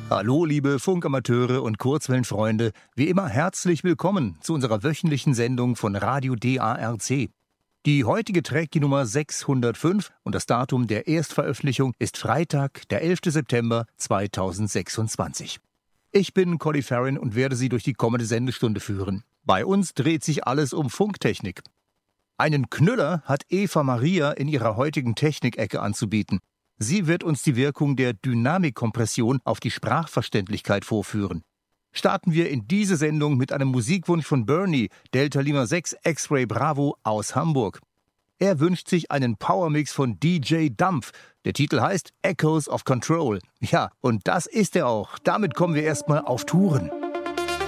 Hallo, liebe Funkamateure und Kurzwellenfreunde. Wie immer herzlich willkommen zu unserer wöchentlichen Sendung von Radio DARC. Die heutige trägt die Nummer 605 und das Datum der Erstveröffentlichung ist Freitag, der 11. September 2026. Ich bin Colly Farron und werde Sie durch die kommende Sendestunde führen. Bei uns dreht sich alles um Funktechnik. Einen Knüller hat Eva Maria in ihrer heutigen Technikecke anzubieten. Sie wird uns die Wirkung der Dynamikkompression auf die Sprachverständlichkeit vorführen. Starten wir in diese Sendung mit einem Musikwunsch von Bernie, Delta Lima 6 X-Ray Bravo aus Hamburg. Er wünscht sich einen Powermix von DJ Dampf. Der Titel heißt Echoes of Control. Ja, und das ist er auch. Damit kommen wir erstmal auf Touren.